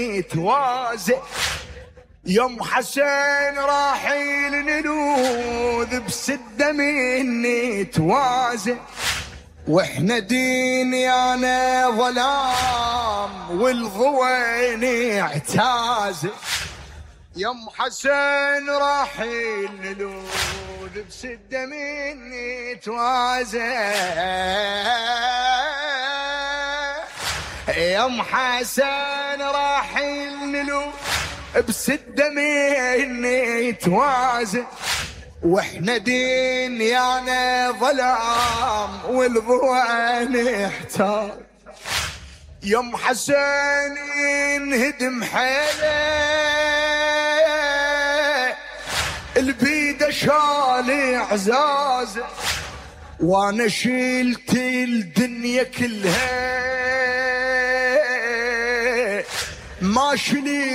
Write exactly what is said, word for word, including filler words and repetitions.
توازي يوم حسين راحيل نلوذ بسده مني توازي واحنا دنيانا ظلام والضوين اعتازي يوم حسين راحيل نلوذ بسده مني توازي يوم حسين راحيل نلوذ بسده مني توازي واحنا دنيانا ظلام والضوء احتاج يوم حسين ينهدم حيله البيد شال عزازه وانا شلت الدنيا كلها ما شلي